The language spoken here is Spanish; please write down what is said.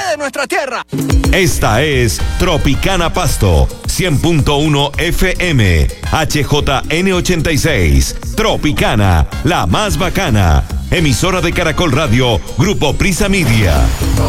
de nuestra tierra. Esta es Tropicana Pasto, 100.1 FM, HJN86. Tropicana, la más bacana. Emisora de Caracol Radio, Grupo Prisa Media.